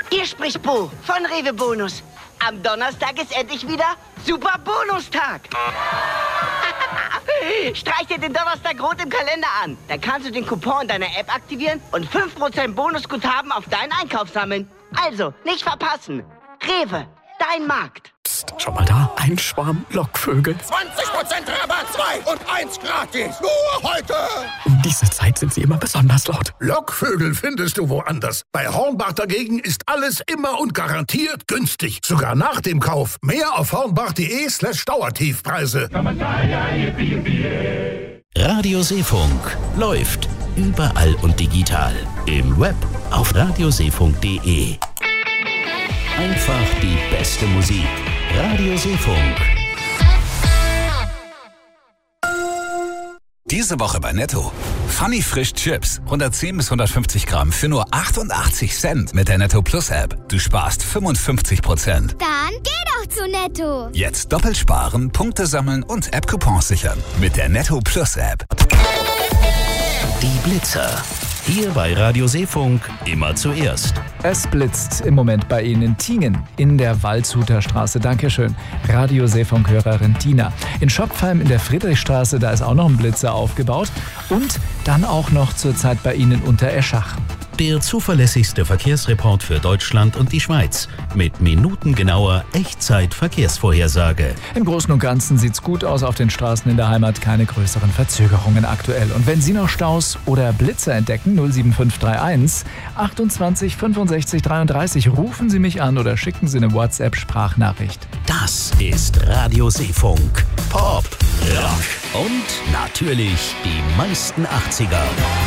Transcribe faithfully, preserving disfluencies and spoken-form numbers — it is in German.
Hier spricht Bo von Rewe Bonus. Am Donnerstag ist endlich wieder Super Bonustag. Streich dir den Donnerstag rot im Kalender an. Dann kannst du den Coupon in deiner App aktivieren und fünf Prozent Bonusguthaben auf deinen Einkauf sammeln. Also, nicht verpassen. Rewe, dein Markt. Psst, schau mal da. Ein Schwarm Lockvögel. zwanzig Prozent Rabatt, zwei und eins gratis. Nur heute. Um diese Zeit sind sie immer besonders laut. Lockvögel findest du woanders. Bei Hornbach dagegen ist alles immer und garantiert günstig. Sogar nach dem Kauf. Mehr auf hornbach.de slash Dauertiefpreise. Radio Seefunk läuft überall und digital. Im Web auf radioseefunk punkt de. Einfach die beste Musik. Radio Seefunk. Diese Woche bei Netto. Funny Frisch Chips. hundertzehn bis hundertfünfzig Gramm für nur achtundachtzig Cent mit der Netto Plus App. Du sparst fünfundfünfzig Prozent. Dann geh doch zu Netto. Jetzt doppelt sparen, Punkte sammeln und App-Coupons sichern. Mit der Netto Plus App. Die Blitzer. Hier bei Radio Seefunk immer zuerst. Es blitzt im Moment bei Ihnen in Tingen in der Waldshuter Straße. Dankeschön. Radio Seefunk-Hörerin Tina. In Schopfheim in der Friedrichstraße, da ist auch noch ein Blitzer aufgebaut. Und dann auch noch zurzeit bei Ihnen unter Eschach. Der zuverlässigste Verkehrsreport für Deutschland und die Schweiz. Mit minutengenauer Echtzeit-Verkehrsvorhersage. Im Großen und Ganzen sieht's gut aus auf den Straßen in der Heimat. Keine größeren Verzögerungen aktuell. Und wenn Sie noch Staus oder Blitzer entdecken, null sieben fünf drei eins achtundzwanzig fünfundsechzig dreiunddreißig, rufen Sie mich an oder schicken Sie eine WhatsApp-Sprachnachricht. Das ist Radio Seefunk. Pop, Rock und natürlich die meisten achtziger.